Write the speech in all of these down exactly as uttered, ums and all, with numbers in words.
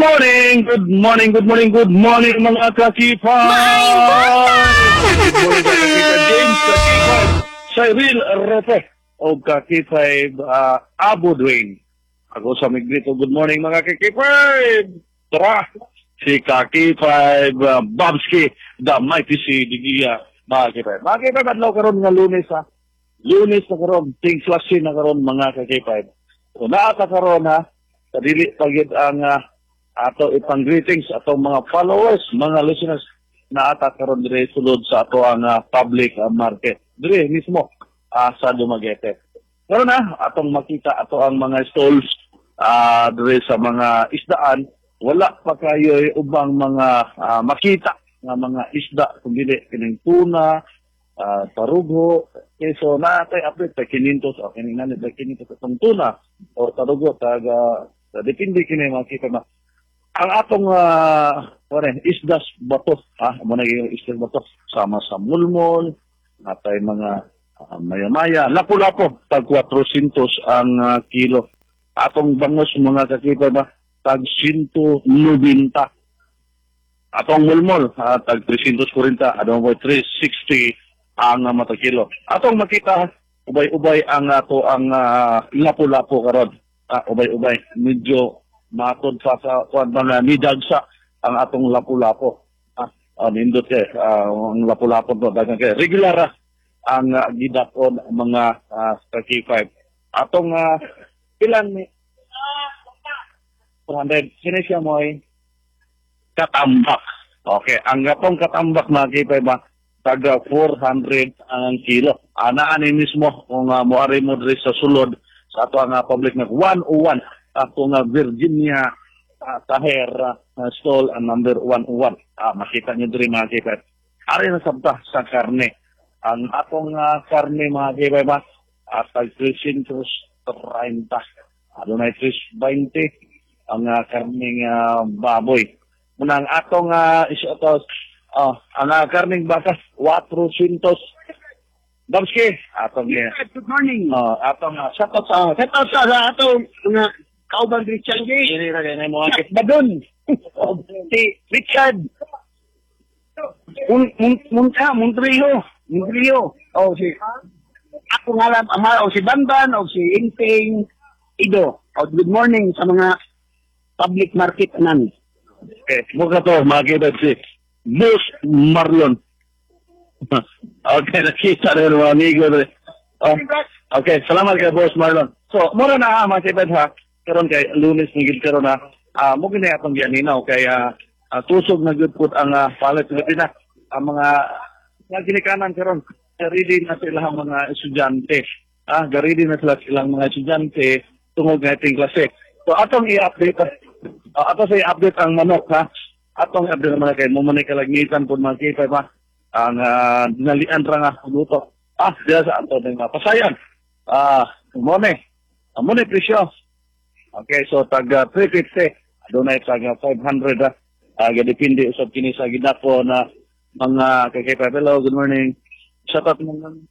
morning, good morning, good morning, good morning mga kakipay! Good morning mga kakipay, James Kakipay, Cyril Rope, o kakipay uh, Abu Dwayne. Ako sa Migrito, good morning mga kakipay! Tara, si kakipay uh, Babski, the mighty si Digia, mga kakipay. Mga kakipay, madlaw karon nga lunes ha. Lunes na karon, ting klasin na karon mga kakipay. So naata karon ha, kadili pagid ang uh, ato ipang greetings ato mga followers, mga listeners na ata karon dire sulod sa ato ang uh, public uh, market. Dire mismo uh, sa Dumaguete. Pero na atong makita ato ang mga stalls uh, dire sa mga isdaan, wala pa kayo ubang mga uh, makita nga mga isda kundi kining tuna, uh, tarugo. Okay, so na tay update pa kinintos o kining nanay pa kinintos atong tuna o tarugo taga uh, depende kini makita na ang atong uh, isdas bato, ha? Muna yung isdas bato, sama sa mulmol, natay mga uh, maya-maya, lapo-lapo, tag four hundred ang uh, kilo. Atong bangos, mga kakita ba, tag one ninety. Atong mulmol, uh, tag three forty, adong po three sixty ang uh, mata kilo. Atong makita, ubay-ubay ang ato ang uh, lapo-lapo karon. Uh, ubay-ubay, medyo matod pa sa kung mga nidagsa ang atong lapu-lapo. Ah, uh, nindot kay uh, ang lapu-lapo to dagang kay regular ah, ang uh, gidakon mga uh, thirty-five. Atong uh, ilan ni two hundred kini siya moy katambak. Okay, ang atong katambak makita ba taga four hundred ang kilo. Ana ani mismo kung uh, moari mo diri sa sulod sa ato ang uh, public na one oh one ato nga Virginia uh, Taher uh, stall ang number one oh one. Ah, makita nyo diri mga kipay. Ari na sabta sa karne. Ang atong uh, karne mga kipay ba at uh, three thirty. Adunay three twenty ang uh, karne uh, baboy. Muna ang atong uh, isatos uh, ang uh, karning baka four hundred. Babski, atong uh, Good morning. uh, atong uh, shoutout sa Shout out sa atong mga kauban Richard G. Dili ra kay mo akit Badon. Si Richard. Mun mun munta Montreal. Montreal. Oh si ako nga lang ama o si Banban o si Inting Ido. Oh, good morning sa mga public market anan. eh mo ka to makita si Boss Marlon. Okay, nakita rin mga amigo rin. Oh, okay, salamat kay Boss Marlon. So, mura na ha, mga kipad ha. Karon kay lunes ni gid karon na ah mo gini atong gianinaw kay uh, uh, tusog na gud pud ang uh, palit nga pina ang mga nga ginikanan karon ready na sila ang mga estudyante ah ready na sila silang mga estudyante tungod nga ating klase. So atong i-update uh, ato sa i-update ang manok ha, atong i-update naman kay mo man kalagnitan pud mga kipay pa ang uh, dinalian ra nga luto ah diya sa ato ng pasayan ah mo ni mo ni presyo. Okay, so taga three fifty, adunay taga five hundred ah. Uh, depende usab kini sa gidako na mga kakipay. Hello, good morning. Shout out mo ng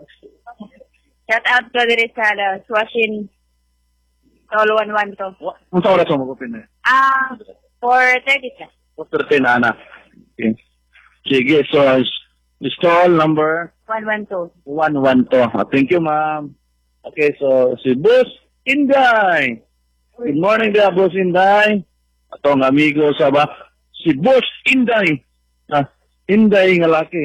Shout out ko diri sa uh, Swashin Tol one one to. Ang sa oras mo ko pin. Ah, four thirty ka. thirty na ana. Okay. Sige, so stall number one one two. one one two. Uh, thank you, ma'am. Okay, so si Boss Inday. Good morning dia, Boss Inday. Atong amigo sa ba? Si Boss Inday. Ah, Inday nga laki.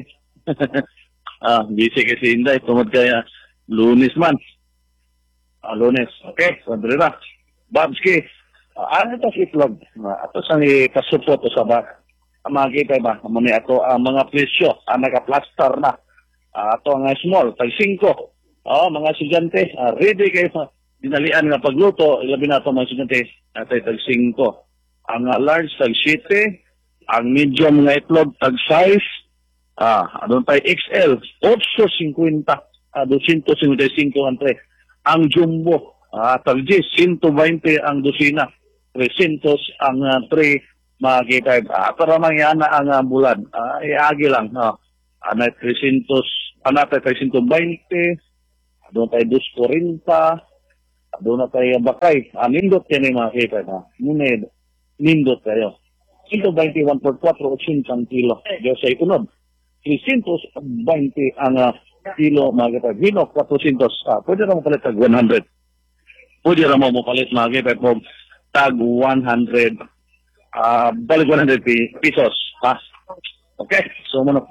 ah, busy kasi Inday. Tungod kaya lunes man. Ah, lunes. Okay, so dali na. Babski. Ah, ano ito si Itlog? Ah, ato sa ni kasupot o sa ba? Ang mga kitay ba? Muni ato ang mga presyo. Ang naka-plaster na. Ah, ato ang small. Tag cinco. Oh, mga estudyante. Ah, ready kayo dinalian nga pagluto, ilabi na ito mga estudyante, natay tag cinco. Ang uh, large, tag seven. Ang medium nga itlog, tag size. Ah, adun tayo X L, eight fifty. Ah, two fifty-five ang tre. Ang jumbo, ah, tag G, one twenty ang dosina. three hundred ang uh, tre, mga kitay. Ah, para mangyana ang uh, bulan. Ah, iagi lang. Ah, anay three hundred, anatay three twenty. Adun tayo two forty. Doon na tayo bakay. Anindot yan yung mga kita na. Munid. nindot kayo. one twenty-one point four eighty ang kilo. Diyo sa itunod. three twenty ang uh, kilo mga kapag. Vino, four hundred. Ah, pwede na mo palit tag one hundred. Pwede na mo mo palit mga kapag mo tag one hundred. Ah, balik one hundred pesos. Ha? Okay? So, manok.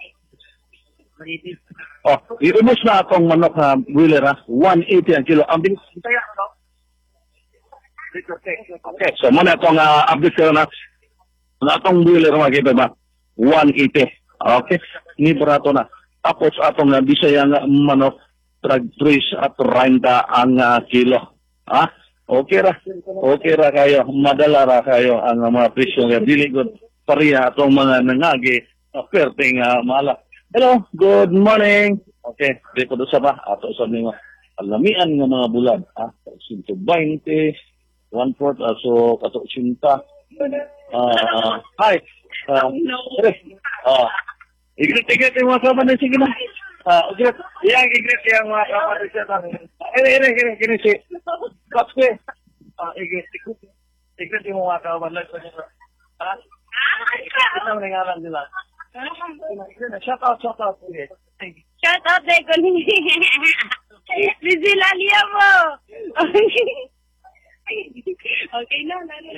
Oh, iubos na akong manok na wheeler ha. one eighty ang kilo. Ang bilis. Okay, so muna itong uh, update ko na na itong wheeler mga kapag ba? one eighty. Okay? Ni barato na. Tapos atong uh, bisayang manok trag-trace at renta ang uh, kilo. Ha? Okay ra. Okay ra kayo. Madala ra kayo ang uh, mga presyo nga dili gud pareha atong mga nangagi uh, perting uh, mala. Hello, good morning. Okay, di ko sa ba ato sa mga alamian nga mga bulan, ha? one twenty, one fourth aso kato eighty. Ah, hi. Ah, uh, ah, igrit-igrit yung mga kaman na sige na. Ah, igrit. Yang igrit yung mga kaman na siya. Ere, ere, ere, kini si Kapse. Ah, igrit, igrit. Igrit yung mga kaman na siya. Ah, ito na ngalan nila. Shout out, shout out. Shout out day ko ni. Busy Lalia mo. Okay na, nani.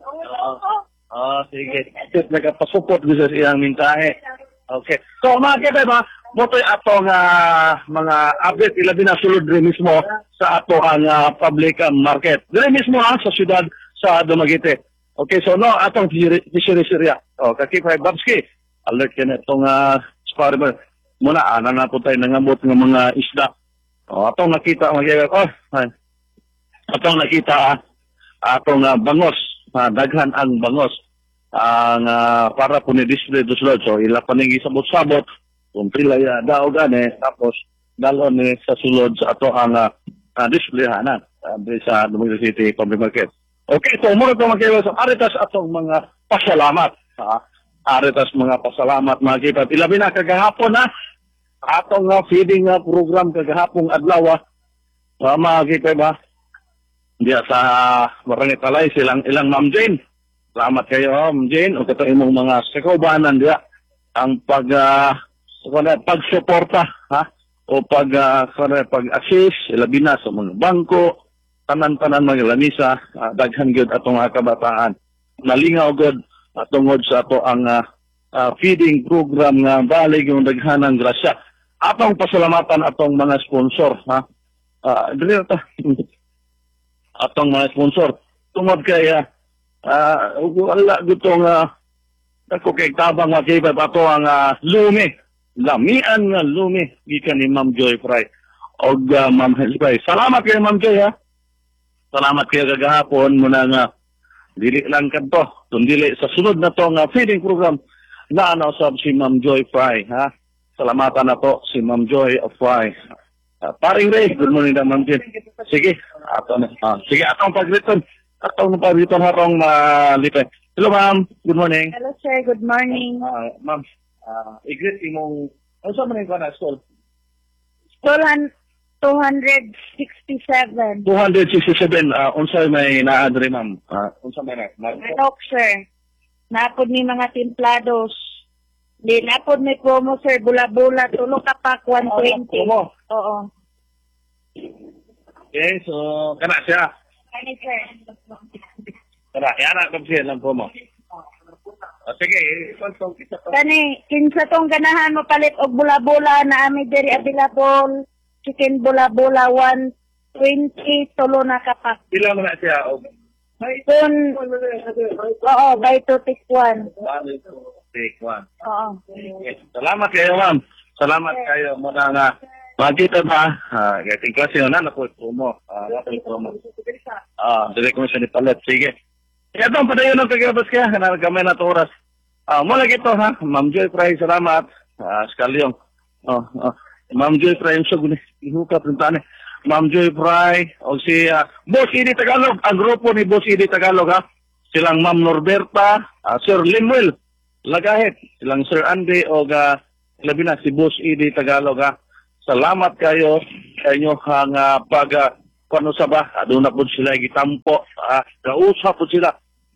Ah, sige. Nagpasuport ko sa iyang mintahe. Okay. So, mga kibay ba, moto'y atong uh, mga update, ilabi na sulod rin mismo sa ato ang uh, public uh, market. Rin mismo ha, sa syudad sa Dumaguete. Okay, so no, atong fisheries area. O, kakipay Babski, alert ka na itong uh, experiment. Muna, ana na po tayo nangamot ng mga isda. O, atong nakita, mga kibay, oh, ay. Atong nakita, ah, atong uh, bangos, uh, daghan ang bangos. Ang uh, para po ni display doslod. So, ila pa nang isabot-sabot, kung pilay uh, daog ane, tapos dalon ni sa sulod sa ato ang uh, uh, display hanan uh, sa Dumaguete City Public Market. Okay, so muna ito magkaiwa sa aritas atong mga pasalamat. Uh, aritas mga pasalamat mga kipat. Ilabi na kagahapon na atong uh, feeding uh, program kagahapong adlaw uh, mga kipat ba? Diya sa Barangay Talay silang ilang Ma'am Jane. Salamat kayo, Ma'am Jane, o kato imong mga sakaubanan diya ang pag uh, pagsuporta ha o pag uh, pag-assist labi na sa mga bangko, tanan-tanan mga lamisa, uh, daghan gyud atong mga kabataan. Nalingaw gud atungod sa ato ang uh, uh, feeding program nga balig yung daghanang grasya. Atong pasalamatan atong mga sponsor ha. Ah, uh, ta. Atong mga sponsor tungod kay uh, Ah, uh, wala gutong uh, ako kay tabang nga kay ato ang uh, lumi. Lamian nga lumi gikan ni Ma'am Joy Fry og uh, Ma'am Helipay. Salamat kay Ma'am Joy ha. Salamat kay kagahapon muna nga dili lang kadto, tundili sa sunod na to nga feeding program na ano sab si Ma'am Joy Fry ha. Salamatan na to si Ma'am Joy Fry. Uh, paring Ray, good morning na Ma'am Joy. Sige, ato na. Uh, sige atong pag-return. Atong pag-return harong malipay. Hello ma'am, good morning. Hello sir, good morning. Uh, ma'am, uh, igrit imong, ano sa manin ko na stall? Stall two sixty-seven. two sixty-seven, uh, unsa may naadre ma'am? Uh, unsa may na? Manok sir. Napod ni mga templados. Di napod may promo sir, bula-bula, tulo ka pak, one twenty. Oh, Oo. okay, so, kana siya. Ano sir? Tara, yana ka siya lang po mo. Uh, sige, kwantong kita to. Kani, kinsa tong ganahan mo palit og bula-bula na ami diri available. Chicken bula-bula, one twenty, tulo na kapak. Pila mo na siya. Oh. Dun, oo, buy two, take one. Take one. Oo. Okay. Salamat kayo, ma'am. Salamat kayo. Muna nga. Makita ba? Ah, gating klase yun na. Naku, promo. Ah, naku, promo. Ah, dili ko siya ni palit. Sige. Kaya itong padayon ng kagabas kaya. Nanagamay na ito oras. Ah, mula gito ha. Ma'am Joy Fry, salamat. Ah, skalyong. Oh, oh. Ma'am Joy Fry, yung sagun. Ihukap yung tani. Ma'am Joy Fry, o si uh, Boss Edie Tagalog. Ang grupo ni Boss Edie Tagalog ha. Silang Ma'am Norberta, uh, Sir Linwell Lagahit. Silang Sir Andy o uh, labi na si Boss Edie Tagalog ha. Salamat kayo sa inyo ang uh, pag uh, kano sa ba, aduna po sila gitampo, uh, kausap po sila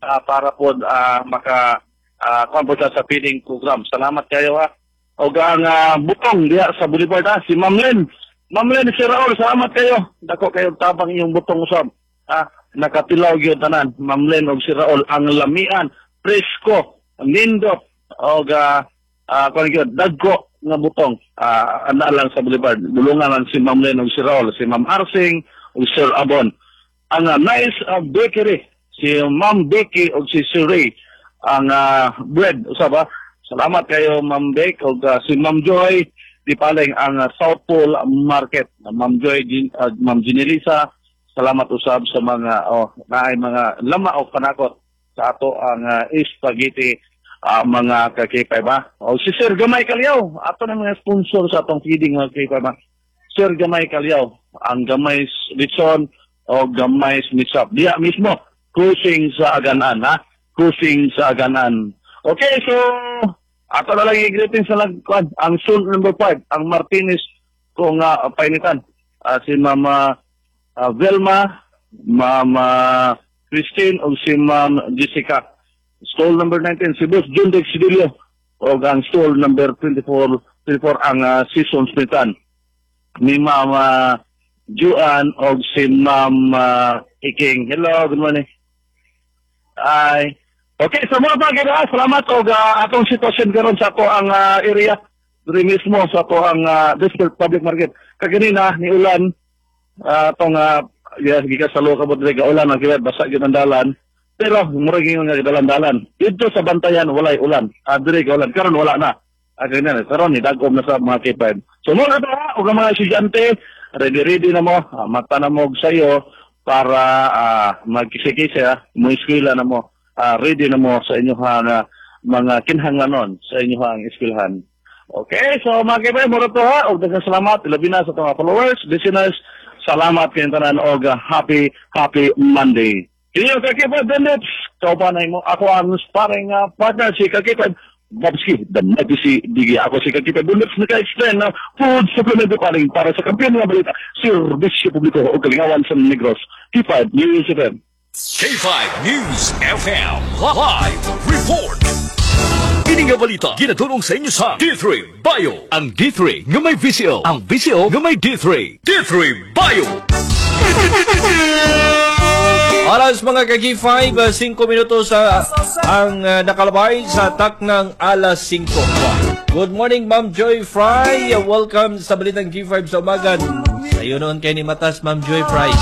ah, para po ah, maka uh, sa feeding program. Salamat kayo ha. O ang ah, butong diya sa Boulevard ha, si Ma'am Len. Ma'am Len, si Raul, salamat kayo. Dako kayo tabang yung butong usab. Ha, nakatilaw gyud tanan. Ma'am Len og si Raul ang lamian, presko, nindot og uh, uh, dagko nga butong uh, ana lang sa Boulevard. Bulungan lang si Ma'am Len og si Raul, si Ma'am Arsing og Sir Abon. Ang uh, nice uh, bakery, si Ma'am Becky o si Sir Ray, ang uh, bread, usab ha. Salamat kayo Ma'am Beck o uh, si Ma'am Joy, di paling ang uh, South Pole Market. Uh, Ma'am Joy, uh, Ma'am Ginelisa, salamat usab sa mga, oh, naay mga lama o panakot sa ato ang uh, spaghetti uh, mga ka-K five ha. O si Sir Gamay Kalyaw, ato na mga sponsor sa atong feeding mga K five ha. Sir Gamay Kalyaw, ang Gamay Lechon, o Gamay Misap. Diya mismo, cruising sa Aganan, ha? Cruising sa Aganan. Okay, so, ato na lang i-greeting sa lagkwan. Ang soon number five, ang Martinez kung uh, painitan. Uh, si Mama uh, Velma, Mama Christine, o si Ma'am Jessica. Stall number nineteen, si Boss John Dex Sidilio. O ang stall number twenty-four, twenty-four ang uh, Season Smitan. Ni Mama Juan o si Ma'am uh, Iking. Hello, good morning. Ay. Okay, sa mga bagay, salamat o uh, atong sitwasyon karon sa ato ang uh, area. Diri mismo sa ato ang uh, District Public Market. Kaganina, ni Ulan, uh, atong uh, yes, gikas sa luka mo diri ulan, ang kiwet, basa yun ang dalan. Pero, murag yung nga dalan-dalan. Dito sa bantayan, walay ulan. Uh, diri ka ulan. Karon wala na. Uh, ganyan, karon, idagom na sa mga K five. So, mga ito, o mga estudyante, ready-ready na mo, uh, mata na mo sa'yo para uh, magkisi-kisi, uh, mo eskwela na mo, uh, ready na mo sa inyong uh, mga kinhanganon sa inyong eskwelahan. Okay, so mga kibay, mura to ha, o dagang salamat, ilabi na sa mga followers, listeners, salamat kayo tanan o uh, happy, happy Monday. Kaya kakibay, Bennett, kaupanay mo, ako ang sparring uh, partner, si kakibay, Bobski, the Legacy Digi. Ako si Kakipay Bunets naka-explain na food supplement paling para sa kampiyon ng balita, Serbisyo Publiko o Kalingawan sa Negros. K five News F M. K five News F M Live Report. Ini nga balita, ginatulong sa inyo sa D three Bio. Ang D three nga may V C O. Ang V C O nga may D three. D three Bio. Alas mga ka-K five, singko minutos sa ang uh, nakalabay sa tak ng alas singko. Good morning, Ma'am Joy Fry. Welcome sa Balitang K five sa umaga. Sayo noon kay ni Matas, Ma'am Joy Fry.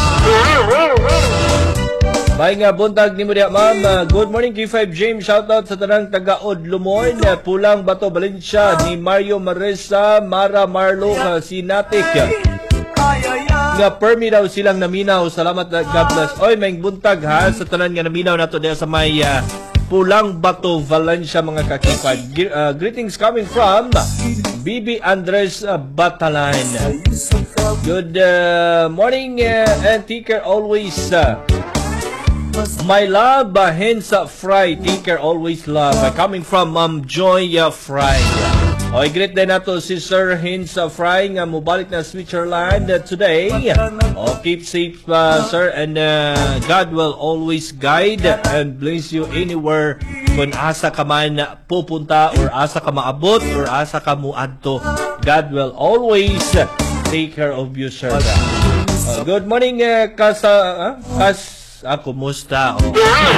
May nga buntag ni mo diya, Ma'am. Uh, good morning, K five James. Shoutout sa tanang taga-Od Lumoy, uh, Pulang Bato, Valencia, ni Mario Marisa, Mara Marlo, uh, Sinatik. Nga permi daw silang naminaw. Salamat, God bless. Oy, may buntag ha sa tanan nga naminaw nato diya sa may uh, Pulang Bato, Valencia mga kakipad. Uh, greetings coming from B B Andres uh, Batalan. Good uh, morning uh, and take care always. Uh, my love, uh, hence uh, Fry. Take care always love. Uh, coming from Ma'am Joy uh, Fry. O, i-greet din nato si Sir Hins uh, Fry nga mubalik na Switzerland uh, today. O, keep safe, uh, sir, and uh, God will always guide and bless you anywhere kung asa ka man pupunta or asa ka maabot or asa ka muadto. God will always take care of you, sir. Uh, good morning, uh, Kasa... Uh, kas Ah, kumusta? Oh.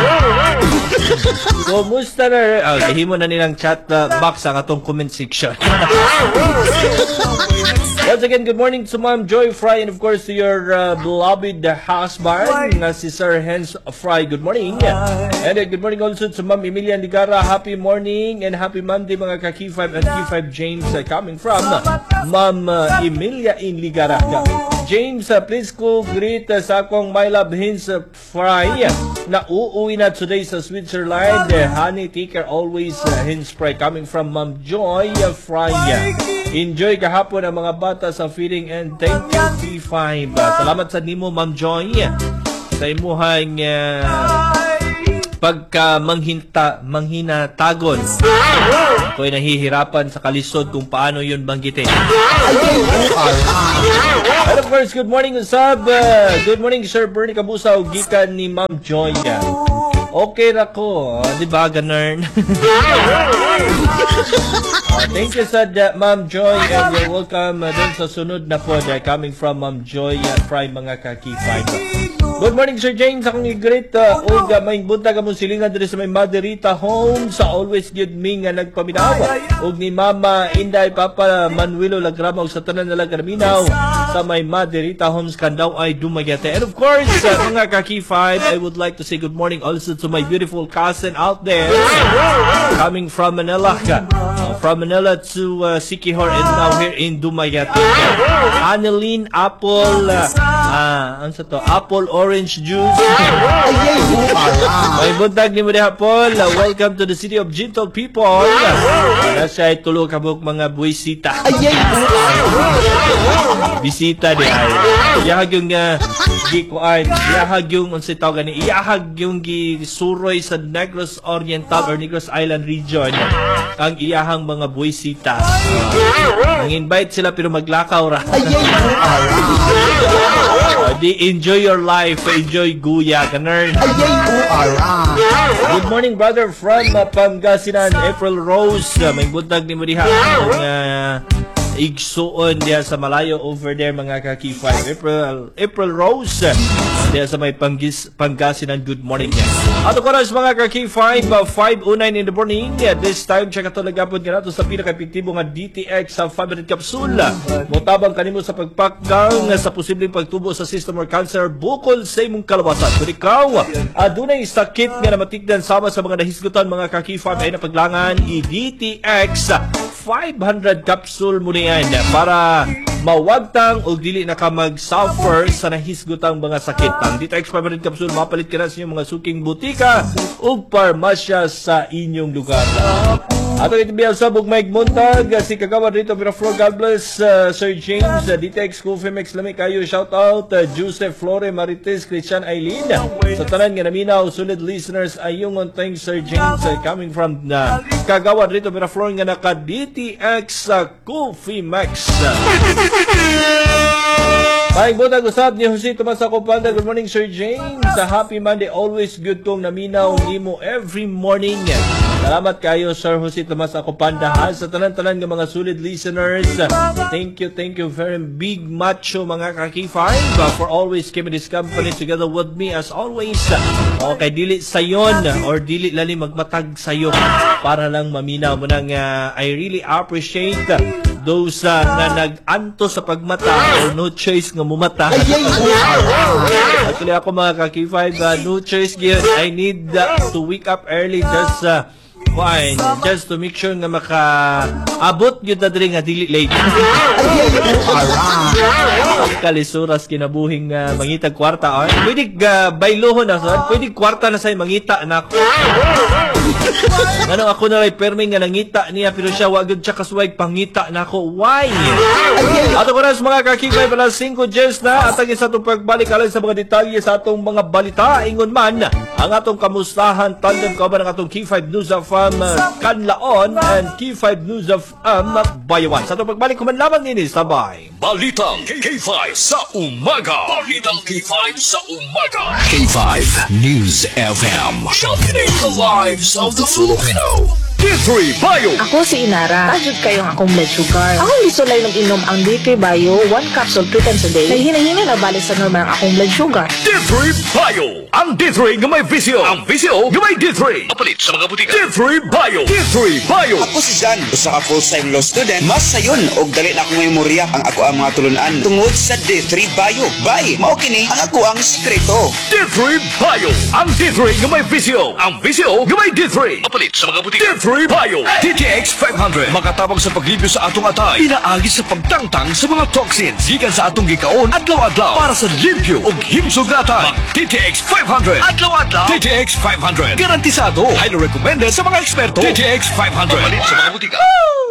Kumusta na? Oh, himo na nilang chat uh, box ang atong comment section. Once again, good morning to Ma'am Joy Fry and of course to your uh, beloved husband, uh, si Sir Hens Fry. Good morning. And uh, good morning also to Ma'am Emilia Ligara. Happy morning and happy Monday mga ka-K five and K five James uh, coming from uh, Ma'am uh, Emilia in Ligara. James, uh, please ko greet uh, sa akong my love Hens uh, Fry na uuwi na today sa Switzerland. Uh, honey, take care always uh, Hens Fry coming from Ma'am Joy uh, Fry. Enjoy kahapon ang mga bata sa feeding and thank you K five. Uh, salamat sa nimo Ma'am Joy sa imuhang uh, pagka manghinta manghina tagon. Ako'y nahihirapan sa kalisod kung paano yun banggitin. And of course, good morning, Usab. Uh, good morning, Sir Bernie Kabusaw, gikan ni Ma'am Joy. Okay ra ko. Oh, di ba, ganun? Uh, thank you sa uh, Ma'am Joy, and you're welcome uh, dun sa sunod na pod uh, coming from Ma'am Joy uh, Prime mga kakifay. Good morning, Sir James. Akong i-greet uh, og uh, may buntag among silingan diri sa may Maderita Home sa always good me nga nagpaminawa og ni Mama Inday Papa Manuelo Lagrama og sa tanan nila Garminaw sa may Maderita Homes Kandaw ay Dumaguete. And of course, uh, mga kakifay, I would like to say good morning also to my beautiful cousin out there coming from Manila. Uh, from Manila to uh, Siquijor and now here in Dumaguete. Annalyn Apple uh, uh, ano sa to? Apple Orange Juice. May buntag ni mo diha Paul. Uh, welcome to the city of gentle people. Uh, Nasa tulo kabuk mga buwisita. Bisita di ay. Iyahag yung uh, gikuan. Iyahag yung unsa tawag ni iyahag yung gisuroy sa Negros Oriental or Negros Island region. Ang iyahang mga buwisita. Uh, ang invite sila pero maglakaw ra. Uh, di enjoy your life, enjoy guya, ganun. Good morning, brother from uh, Pangasinan, April Rose. Uh, may buntag ni mo diha ang uh, igsuon diya sa malayo over there mga kakifay. April April Rose uh, diya sa may Panggis, Pangasinan. Good morning niya. Ato ko na sa mga kakifay, uh, five oh nine in the morning. Uh, this time, check ato lagapod nga nato sa pinaka-epektibo nga D T X sa five hundred capsule. Mutabang kanimo sa pagpakgang uh, sa posibleng pagtubo sa system or cancer bukol sa imong kalawasan. Kung ikaw, adunay sakit nga namatikdan sama sa mga nahisgutan mga kakifay ay napaglangan i-D T X five hundred capsule mo niyan para mawagtang o dili na ka mag-suffer sa nahisgutang mga sakit. Ang D T X five hundred capsule mapalit ka na sa inyong mga suking butika o parmasya sa inyong lugar. Ato itibiyaw sa Bugmaig Montag, si Kagawad rito Miraflor, God bless uh, Sir James, uh, D T X Coffeemex Lami kayo, shout out uh, Joseph Flore Marites, Christian Aileen sa tanan nga naminaw, solid listeners ayong on thanks Sir James uh, coming from uh, Kagawad rito Miraflor nga naka D T X uh, Coffeemex. Maing buntag usab ni Jose Tomas Acopanda. Good morning Sir James. Sa happy Monday, always good kong naminaw nimo every morning. Salamat kayo Sir Jose Tomas Acopanda ha sa tanan-tanan nga mga solid listeners. Thank you, thank you very big macho mga kakifay uh, for always keeping this company together with me as always. Okay, dili sayon or dili lali magmatag sayo para lang maminaw mo nang uh, I really appreciate those uh, nga nag-anto sa pagmata or no choice nga mumata. Actually ako mga kakifay, uh, no choice yun. I need uh, to wake up early just uh, fine, just to make sure nga maka-abot yun na diri nga dili late. Kalisuras kinabuhing uh, mangitag kwarta. Oh. Pwede uh, baylohon na son. Pwede kwarta na sa'y mangita na ako. Ano ako na rin perming nga nangita niya pero siya wag siya kaswag pangita na ako. Why? Ato ko na sa mga kakibay pala five years na at ang isa itong pagbalik alay sa mga detalye sa atong mga balita. Ingon man ang atong kamustahan tandem ka ba ng atong K five News of um, Kanlaon and K five News of um, Bayawan. Sa itong pagbalik kuman lamang nini sabay Balitang K five sa umaga. Balitang K five sa umaga. K five News F M. Championing the lives of the Filipino. D three Bio. Ako si Inara. Tajud kayong akong blood sugar. Akong gisulay ng inom ang D three Bio, one capsule three times a day. Kaya hinahinga na balik sa normal ang akong blood sugar. D three Bio. Ang D three nga may visyo. Ang visyo nga may D three. Kapalit sa mga butika. D three Bio. D three Bio. Ako si Jan, usa ka full-time law student. Mas sayon og dali na akong memorya ang ako ang mga tulunan tungod sa D three Bio. Bye, mao kini ang ako ang sekreto. D three Bio. Ang D three nga may visyo. Ang visyo nga may D three. Kapalit sa mga butika. D three Bio. D T X five hundred. Makatabang sa paglibyo sa atong atay. Pinaagi sa pagtangtang sa mga toxins. Gikan sa atong gikaon adlaw-adlaw para sa limpyo ug himsog na atay. D T X five hundred. Adlaw-adlaw. D T X five hundred. Garantisado. Highly recommended sa mga eksperto. D T X five hundred. Kapalit sa mga butika.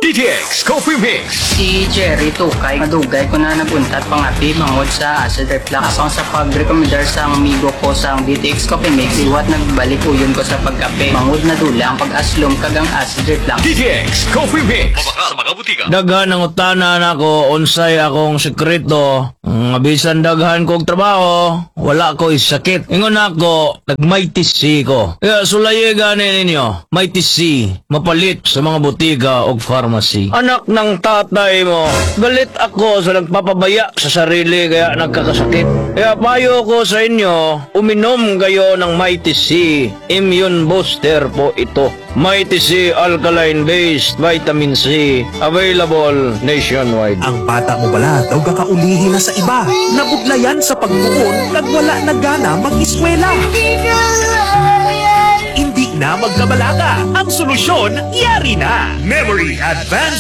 D T X Coffee Mix. Si Jerry Tukay, madugay ko na napuntat pangapi mangod sa acid reflux. Asang sa pag-recommendar sa amigo ko sa D T X Coffee Mix, iwat nagbalik uyon ko sa pagkape. Mangod na dula ang pag-aslom kagang acid reflux. D T X Coffee Mix. Mabaka sa mga butika. Daghan ang utanan ako, unsay akong sekreto. Nga bisan daghan kog trabaho, wala ko sakit. Ingon ako, nag-mighty C ko. Kaya sulaye gani ninyo, mighty C, mapalit sa mga butika o pharmacy. Anak ng tatay mo, galit ako sa nagpapabaya sa sarili kaya nagkakasakit. Kaya payo ko sa inyo, uminom kayo ng mighty C, immune booster po ito. Mighty C alkaline-based vitamin C, available nationwide. Ang bata mo bala daw kakaulihin na sa iba. Nabudlayan sa pagbuon, nagwala na gana mag-eskwela. Hindi na magkabalaga. Ang solusyon, yari na. Memory Advanced